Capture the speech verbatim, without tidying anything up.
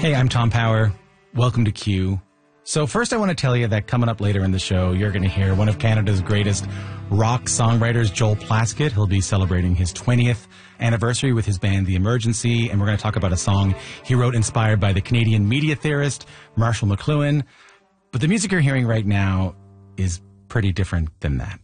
Hey, I'm Tom Power. Welcome to Q. So first I want to tell you that coming up later in the show, you're going to hear one of Canada's greatest rock songwriters, Joel Plaskett. He'll be celebrating his twentieth anniversary with his band The Emergency, and we're going to talk about a song he wrote inspired by the Canadian media theorist Marshall McLuhan. But the music you're hearing right now is pretty different than that.